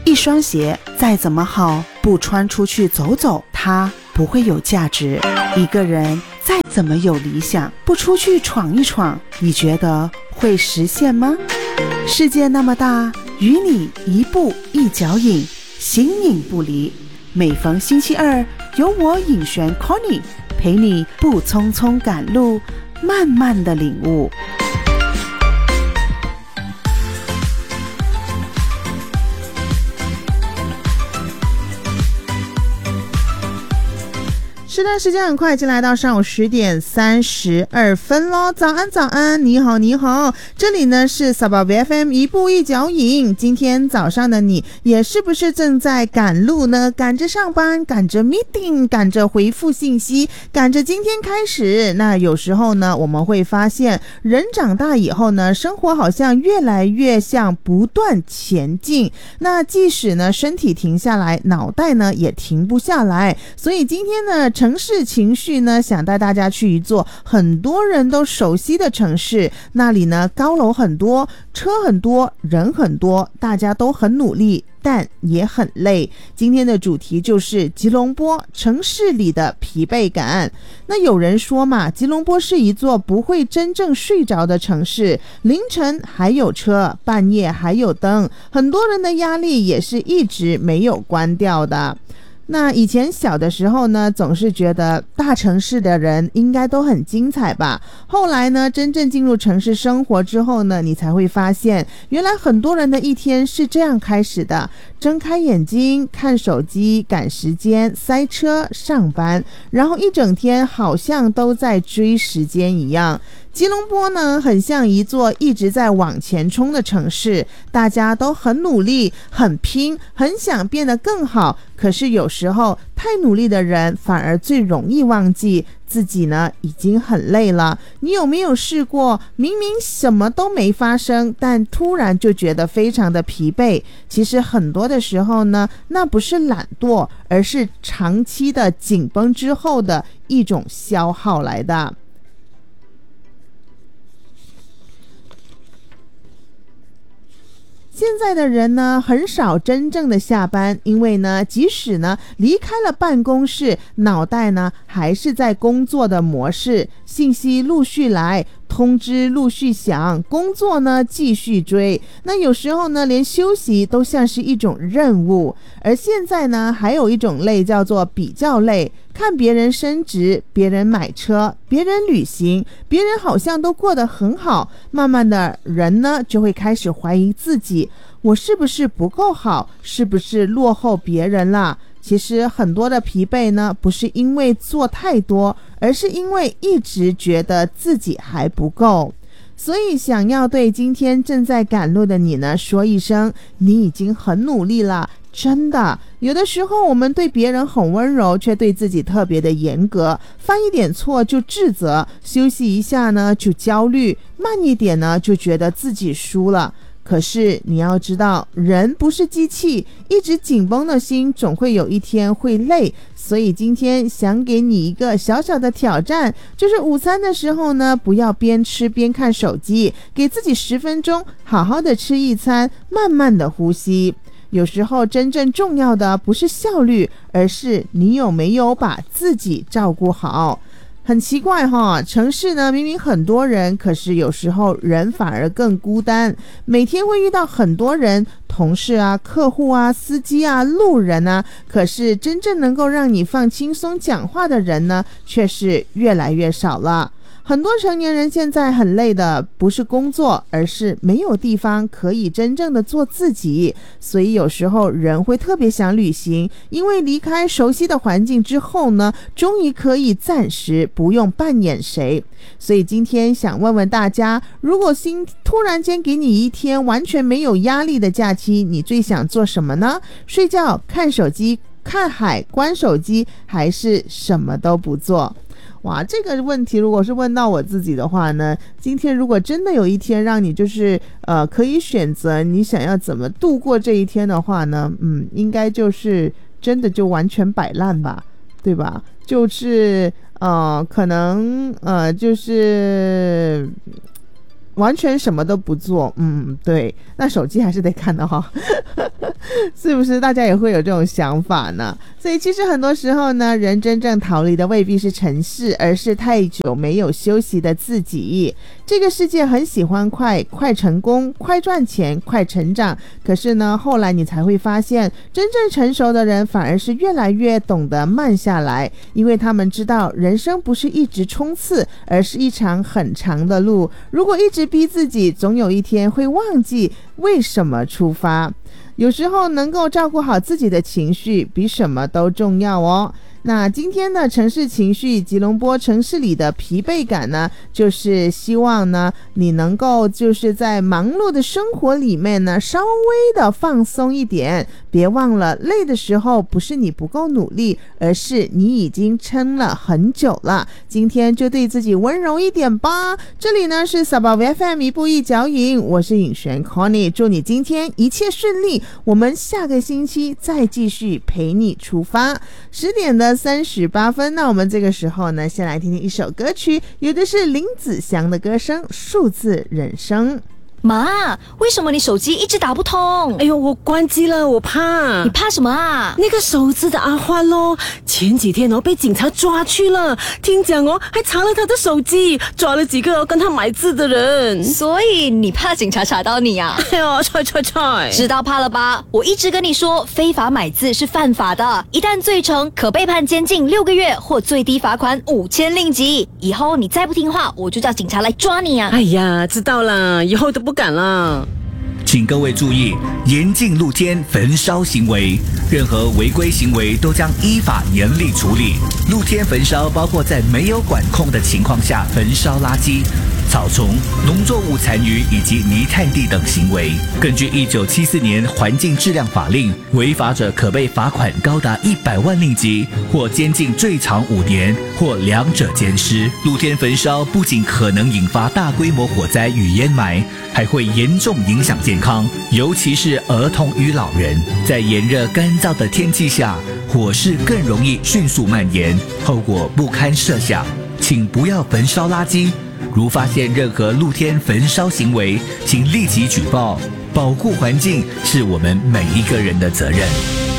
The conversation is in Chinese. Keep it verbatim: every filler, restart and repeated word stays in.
一双鞋再怎么好，不穿出去走走，它不会有价值。一个人再怎么有理想，不出去闯一闯，你觉得会实现吗？世界那么大，与你一步一脚印，形影不离。每逢星期二，有我尹璇 Connie 陪你不匆匆赶路，慢慢的领悟。是的，时间很快，已经来到上午十点三十二分咯。早安早安，你好你好，这里呢是 Sabah F M 一步一脚印。今天早上的你也是不是正在赶路呢？赶着上班，赶着 meeting， 赶着回复信息，赶着今天开始。那有时候呢，我们会发现人长大以后呢，生活好像越来越像不断前进。那即使呢身体停下来，脑袋呢也停不下来。所以今天呢，城市情绪呢，想带大家去一座很多人都熟悉的城市。那里呢，高楼很多，车很多，人很多，大家都很努力，但也很累。今天的主题就是吉隆坡城市里的疲惫感。那有人说嘛，吉隆坡是一座不会真正睡着的城市，凌晨还有车，半夜还有灯，很多人的压力也是一直没有关掉的。那以前小的时候呢，总是觉得大城市的人应该都很精彩吧。后来呢，真正进入城市生活之后呢，你才会发现，原来很多人的一天是这样开始的：睁开眼睛，看手机，赶时间，塞车，上班，然后一整天好像都在追时间一样。吉隆坡呢，很像一座一直在往前冲的城市，大家都很努力，很拼，很想变得更好。可是有时候太努力的人反而最容易忘记自己呢已经很累了。你有没有试过，明明什么都没发生，但突然就觉得非常的疲惫？其实很多的时候呢，那不是懒惰，而是长期的紧绷之后的一种消耗来的。现在的人呢，很少真正的下班，因为呢，即使呢离开了办公室，脑袋呢还是在工作的模式，信息陆续来，通知陆续响，工作呢继续追。那有时候呢，连休息都像是一种任务。而现在呢，还有一种累叫做比较累，看别人升职，别人买车，别人旅行，别人好像都过得很好，慢慢的人呢就会开始怀疑自己，我是不是不够好，是不是落后别人了？其实很多的疲惫呢，不是因为做太多，而是因为一直觉得自己还不够。所以想要对今天正在赶路的你呢说一声，你已经很努力了。真的，有的时候我们对别人很温柔，却对自己特别的严格，犯一点错就自责，休息一下呢就焦虑，慢一点呢就觉得自己输了。可是你要知道，人不是机器，一直紧绷的心总会有一天会累。所以今天想给你一个小小的挑战，就是午餐的时候呢，不要边吃边看手机，给自己十分钟，好好的吃一餐，慢慢的呼吸。有时候真正重要的不是效率，而是你有没有把自己照顾好。很奇怪哈，城市呢明明很多人，可是有时候人反而更孤单。每天会遇到很多人，同事啊、客户啊、司机啊、路人啊，可是真正能够让你放轻松讲话的人呢，却是越来越少了。很多成年人现在很累的不是工作，而是没有地方可以真正的做自己。所以有时候人会特别想旅行，因为离开熟悉的环境之后呢，终于可以暂时不用扮演谁。所以今天想问问大家，如果心突然间给你一天完全没有压力的假期，你最想做什么呢？睡觉、看手机、看海、关手机，还是什么都不做？哇，这个问题如果是问到我自己的话呢，今天如果真的有一天让你就是呃可以选择你想要怎么度过这一天的话呢，嗯，应该就是真的就完全摆烂吧，对吧？就是呃可能呃就是完全什么都不做，嗯，对，那手机还是得看的哈，是不是？大家也会有这种想法呢？所以其实很多时候呢，人真正逃离的未必是尘世，而是太久没有休息的自己。这个世界很喜欢快，快成功，快赚钱，快成长。可是呢，后来你才会发现，真正成熟的人反而是越来越懂得慢下来，因为他们知道人生不是一直冲刺，而是一场很长的路。如果一直逼自己，总有一天会忘记为什么出发。有时候能够照顾好自己的情绪比什么都重要哦。那今天的城市情绪，吉隆坡城市里的疲惫感呢，就是希望呢你能够就是在忙碌的生活里面呢稍微的放松一点，别忘了累的时候不是你不够努力，而是你已经撑了很久了。今天就对自己温柔一点吧。这里呢是 Sabah F M 一步一脚印，我是颖璇 Connie， 祝你今天一切顺利，我们下个星期再继续陪你出发。十点的三十八分，那我们这个时候呢，先来听听一首歌曲，有的是林子祥的歌声《数字人生》。 妈，为什么你手机一直打不通？ 哎呦，我关机了，我怕。 你怕什么啊？ 那个手指的阿欢咯，前几天哦被警察抓去了，听讲哦还查了他的手机，抓了几个哦跟他买字的人。 所以你怕警察查到你啊？ 哎呦，踹踹踹！ 知道怕了吧？我一直跟你说，非法买字是犯法的，一旦罪成，可被判监禁六个月或最低罚款五千令吉。以后你再不听话，我就叫警察来抓你啊！ 哎呀，知道了，以后都不敢了。 请各位注意，严禁露天焚烧行为，任何违规行为都将依法严厉处理。露天焚烧包括在没有管控的情况下焚烧垃圾、草丛、农作物残余以及泥炭地等行为。根据一九七四年环境质量法令，违法者可被罚款高达一百万令吉，或监禁最长五年，或两者兼施。露天焚烧不仅可能引发大规模火灾与烟霾，还会严重影响健康，尤其是儿童与老人。在炎热干燥的天气下，火势更容易迅速蔓延，后果不堪设想。请不要焚烧垃圾，如发现任何露天焚烧行为，请立即举报。保护环境是我们每一个人的责任。